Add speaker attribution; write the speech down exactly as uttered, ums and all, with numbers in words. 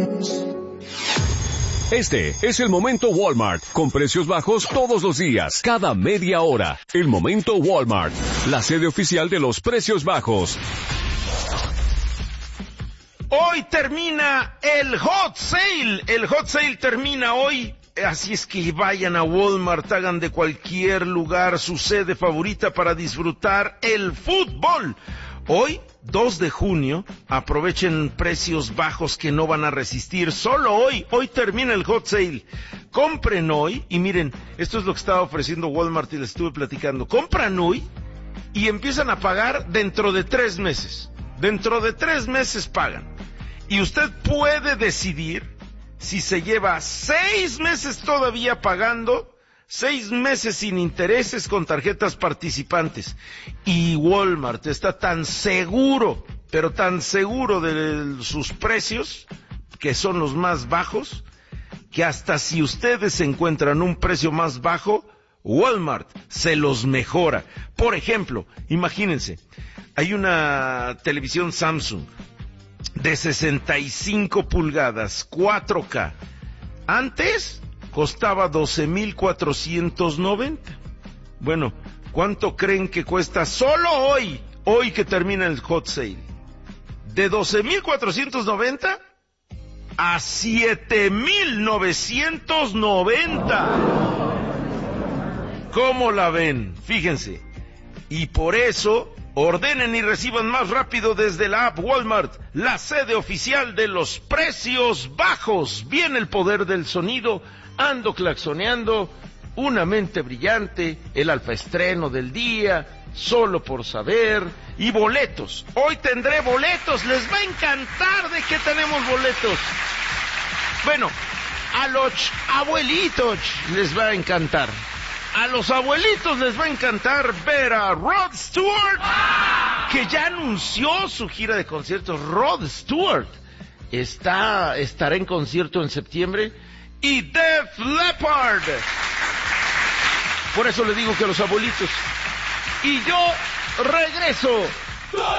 Speaker 1: Este es el Momento Walmart, con precios bajos todos los días, cada media hora. El Momento Walmart, la sede oficial de los precios bajos.
Speaker 2: Hoy termina el Hot Sale, el Hot Sale termina hoy, así es que vayan a Walmart, hagan de cualquier lugar su sede favorita para disfrutar el fútbol. Hoy, dos de junio, aprovechen precios bajos que no van a resistir. Solo hoy, hoy termina el Hot Sale. Compren hoy, y miren, esto es lo que estaba ofreciendo Walmart y les estuve platicando. Compran hoy y empiezan a pagar dentro de tres meses. Dentro de tres meses pagan. Y usted puede decidir si se lleva seis meses todavía pagando, seis meses sin intereses con tarjetas participantes. Y Walmart está tan seguro, pero tan seguro de sus precios, que son los más bajos, que hasta si ustedes encuentran un precio más bajo, Walmart se los mejora. Por ejemplo, imagínense, hay una televisión Samsung de sesenta y cinco pulgadas, cuatro K. Antes costaba doce mil cuatrocientos noventa. Bueno, ¿cuánto creen que cuesta solo hoy, hoy que termina el Hot Sale? De doce mil cuatrocientos noventa a siete mil novecientos noventa. ¿Cómo la ven? Fíjense. Y por eso, ordenen y reciban más rápido desde la app Walmart, la sede oficial de los precios bajos. Viene el poder del sonido, ando claxoneando, una mente brillante, el alfaestreno del día, solo por saber, y boletos. Hoy tendré boletos, les va a encantar de que tenemos boletos. Bueno, a los abuelitos les va a encantar. A los abuelitos les va a encantar ver a Rod Stewart, que ya anunció su gira de conciertos. Rod Stewart está, estará en concierto en septiembre. Y Def Leppard. Por eso le digo que a los abuelitos. Y yo regreso